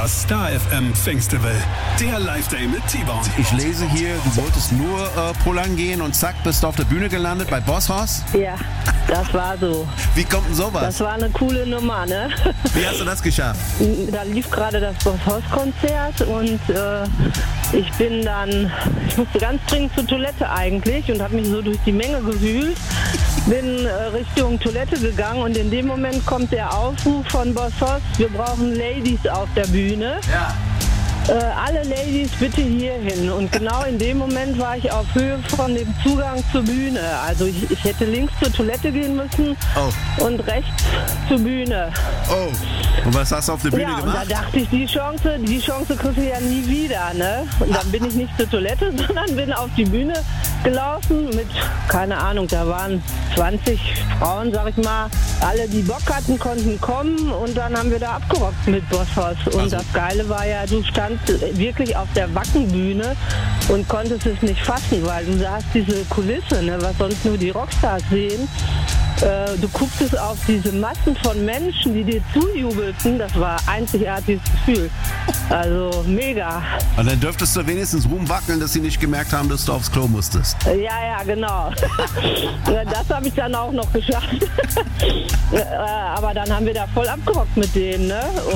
Das Star FM Festival, der Live-Day mit T-Bone. Ich lese hier, du wolltest nur Polang gehen und zack, bist du auf der Bühne gelandet bei Bosshaus? Ja, das war so. Wie kommt denn sowas? Das war eine coole Nummer, ne? Wie hast du das geschafft? Da lief gerade das Bosshaus-Konzert und ich musste ganz dringend zur Toilette eigentlich und habe mich so durch die Menge gewühlt. Bin Richtung Toilette gegangen und in dem Moment kommt der Aufruf von Bosshaus, wir brauchen Ladies auf der Bühne. Ja. Alle Ladies bitte hier hin. Und genau in dem Moment war ich auf Höhe von dem Zugang zur Bühne. Also ich hätte links zur Toilette gehen müssen und rechts zur Bühne. Oh, und was hast du auf der Bühne gemacht? Und da dachte ich, die Chance kriegst du ja nie wieder, ne? Und dann bin ich nicht zur Toilette, sondern bin auf die Bühne gelaufen mit, keine Ahnung, da waren 20 Frauen, sag ich mal. Alle, die Bock hatten, konnten kommen und dann haben wir da abgerockt mit Bosshaus. Und das Geile war ja, du standst wirklich auf der Wackenbühne und konntest es nicht fassen, weil du sahst diese Kulisse, ne, was sonst nur die Rockstars sehen. Du gucktest auf diese Massen von Menschen, die dir zujubelten. Das war ein einzigartiges Gefühl. Also mega. Und dann dürftest du wenigstens rumwackeln, dass sie nicht gemerkt haben, dass du aufs Klo musstest. Ja, genau. Das habe ich dann auch noch geschafft. Aber dann haben wir da voll abgerockt mit denen, ne?